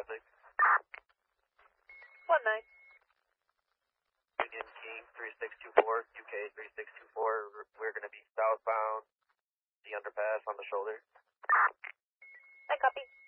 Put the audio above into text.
traffic. 19. Union King 3624, UK 3624. We're going to be southbound the underpass on the shoulder. I copy.